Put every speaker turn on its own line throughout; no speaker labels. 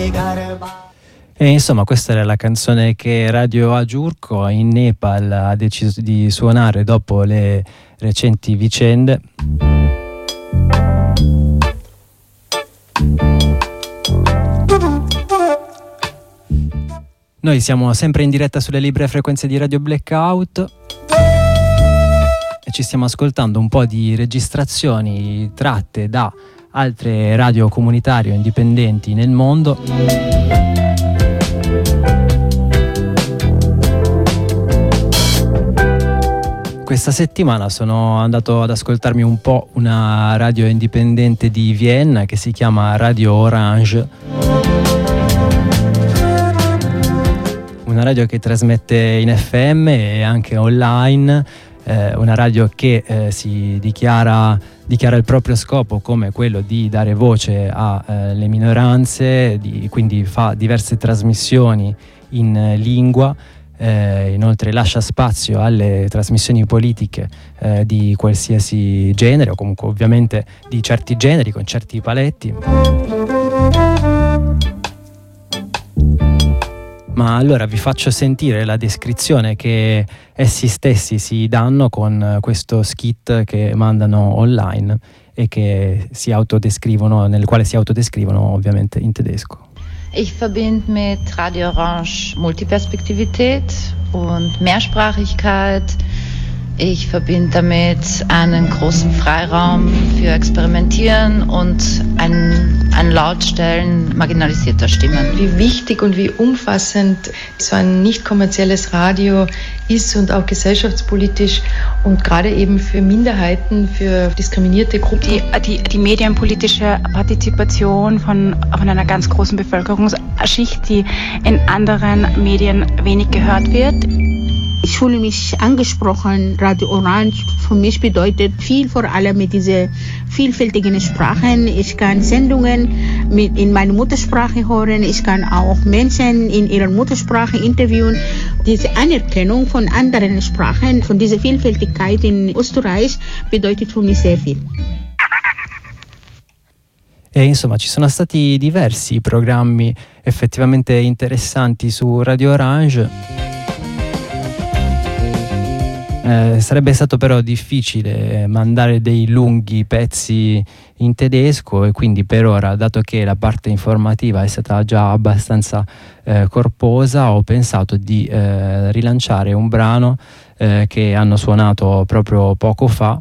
E insomma, questa era la canzone che Radio Ajurco in Nepal ha deciso di suonare dopo le recenti vicende. Noi siamo sempre in diretta sulle libere frequenze di Radio Blackout e ci stiamo ascoltando un po' di registrazioni tratte da altre radio comunitarie indipendenti nel mondo. Questa settimana sono andato ad ascoltarmi un po' una radio indipendente di Vienna che si chiama Radio Orange. Una radio che trasmette in FM e anche online, una radio che si dichiara il proprio scopo come quello di dare voce alle minoranze, quindi fa diverse trasmissioni in lingua. Inoltre lascia spazio alle trasmissioni politiche di qualsiasi genere, o comunque ovviamente di certi generi con certi paletti. Ma allora vi faccio sentire la descrizione che essi stessi si danno con questo skit che mandano online e che nel quale si autodescrivono ovviamente in tedesco.
Ich verbinde mit Radio Orange Multiperspektivität und Mehrsprachigkeit. Ich verbinde damit einen großen Freiraum für Experimentieren und ein Lautstellen marginalisierter Stimmen.
Wie wichtig und wie umfassend so ein nicht kommerzielles Radio ist und auch gesellschaftspolitisch und gerade eben für Minderheiten, für diskriminierte Gruppen.
Die medienpolitische Partizipation von einer ganz großen Bevölkerungsschicht, die in anderen Medien wenig gehört wird.
Ich fühle mich angesprochen. Radio Orange für mich bedeutet viel, vor allem mit diesen vielfältigen Sprachen. Ich kann Sendungen in meiner Muttersprache hören. Ich kann auch Menschen in ihrer Muttersprache interviewen. Diese Anerkennung von anderen Sprachen, von dieser Vielfältigkeit in Österreich bedeutet für mich sehr viel.
E insomma ci sono stati diversi programmi effettivamente interessanti su Radio Orange. Sarebbe stato però difficile mandare dei lunghi pezzi in tedesco e quindi per ora, dato che la parte informativa è stata già abbastanza corposa, ho pensato di rilanciare un brano che hanno suonato proprio poco fa.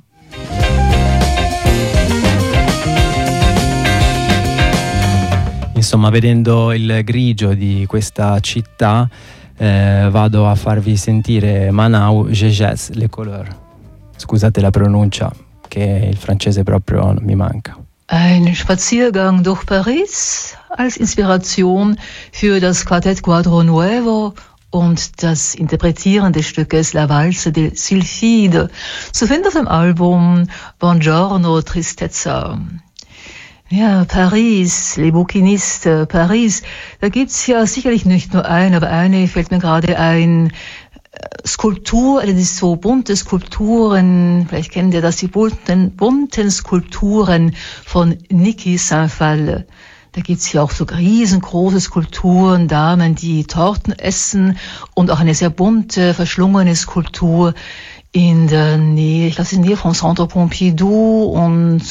Insomma, vedendo il grigio di questa città, vado a farvi sentire Manau Jejes Les Couleurs. Scusate la pronuncia, che il francese proprio mi manca.
Ein Spaziergang durch Paris als Inspiration für das Quartett Quadro Nuevo und das Interpretieren des Stückes La Valse del Sylphide, zu finden auf dem Album Buongiorno Tristezza. Ja, Paris, les Bouquinistes, Paris, da gibt's ja sicherlich nicht nur eine, aber eine fällt mir gerade ein. Skulptur, eine so bunte Skulpturen, vielleicht kennt ihr das, die bunten Skulpturen von Niki Saint-Phal. Da gibt's ja auch so riesengroße Skulpturen, Damen, die Torten essen und auch eine sehr bunte, verschlungene Skulptur in der Nähe, ich glaube, in der Nähe von Centre Pompidou und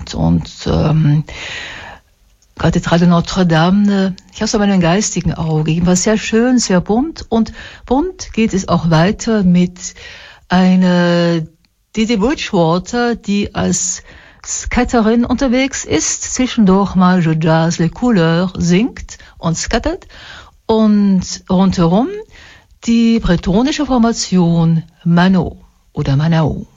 Kathedrale Notre-Dame. Ich habe es aber in einem geistigen Auge. Jedenfalls sehr schön, sehr bunt. Und bunt geht es auch weiter mit einer Didi Bridgewater, die als Skatterin unterwegs ist, zwischendurch mal Je Jazz Les Couleurs singt und skattert. Und rundherum die bretonische Formation Mano oder Manau.